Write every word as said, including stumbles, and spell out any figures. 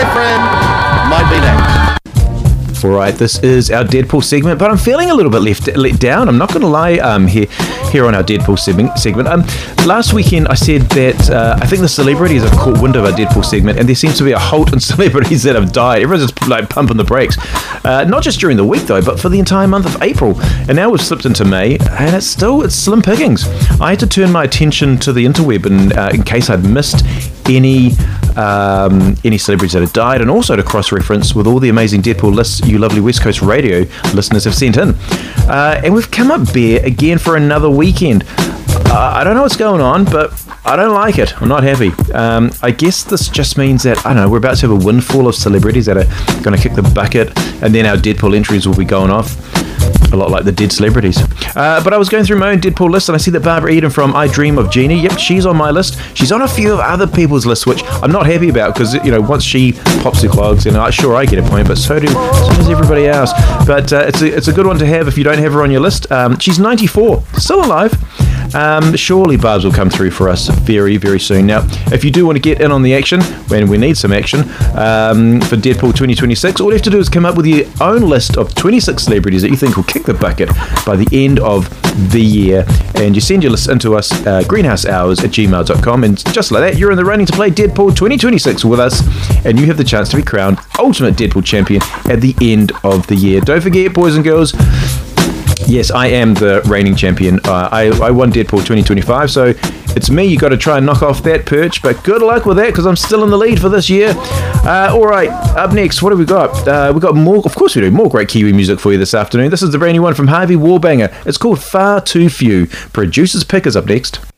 boyfriend might be next. Alright, this is our Deadpool segment, but I'm feeling a little bit left let down. I'm not going to lie um, here here on our Deadpool segment. segment. Um, last weekend I said that uh, I think the celebrities have caught wind of our Deadpool segment, and there seems to be a halt in celebrities that have died. Everyone's just like pumping the brakes. Uh, not just during the week though, but for the entire month of April. And now we've slipped into May, and it's still it's slim pickings. I had to turn my attention to the interweb in, uh, in case I'd missed any um, any celebrities that had died, and also to cross-reference with all the amazing Deadpool lists you lovely West Coast radio listeners have sent in. Uh, and we've come up bare again for another weekend. Uh, I don't know what's going on, but I don't like it. I'm not happy. Um, I guess this just means that, I don't know, we're about to have a windfall of celebrities that are going to kick the bucket, and then our Deadpool entries will be going off. A lot like the dead celebrities. Uh, but I was going through my own Deadpool list, and I see that Barbara Eden from I Dream of Jeannie, yep, she's on my list. She's on a few of other people's lists, which I'm not happy about, because, you know, once she pops the clogs, you know, sure, I get a point, but so, do, so does everybody else. But uh, it's, a, it's a good one to have if you don't have her on your list. Um, she's ninety-four, still alive. Um, surely Barbs will come through for us very, very soon. Now, if you do want to get in on the action, when we need some action, um, for Deadpool twenty twenty-six, all you have to do is come up with your own list of twenty-six celebrities that you think will kick the bucket by the end of the year, and you send your list into us, uh, greenhouse hours at gmail dot com, and just like that, you're in the running to play Deadpool twenty twenty-six with us, and you have the chance to be crowned Ultimate Deadpool Champion at the end of the year. Don't forget, boys and girls, yes, I am the reigning champion. Uh, I, I won Deadpool twenty twenty-five, so it's me. You got to try and knock off that perch, but good luck with that, because I'm still in the lead for this year. Uh, all right, up next, what have we got? Uh, we've got more, of course we do, more great Kiwi music for you this afternoon. This is the brand new one from Harvey Warbanger. It's called Far Too Few. Producer's Pick is up next.